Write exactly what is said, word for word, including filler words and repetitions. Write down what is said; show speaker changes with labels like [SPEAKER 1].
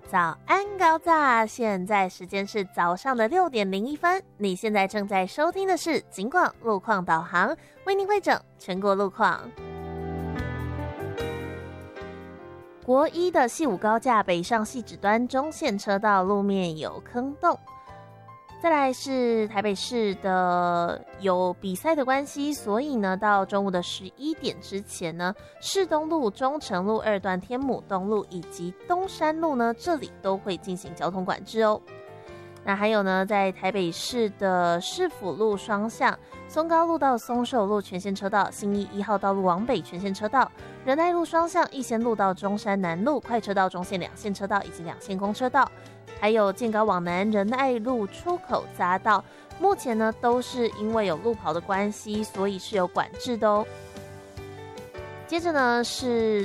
[SPEAKER 1] 早安高炸，现在时间是早上的六点零一分。你现在正在收听的是警广路况导航，为您会整全国路况。国一的细五高架北上汐止端中线车道路面有坑洞。再来是台北市的有比赛的关系，所以呢，到中午的十一点之前呢，市东路、中城路二段、天母东路以及东山路呢，这里都会进行交通管制哦。那还有呢，在台北市的市府路双向、松高路到松寿路全线车道、信义一号道路往北全线车道、仁爱路双向、逸仙路到中山南路快车道中线两线车道以及两线公车道，还有健高往南仁爱路出口匝道，目前呢都是因为有路跑的关系，所以是有管制的哦。接着呢是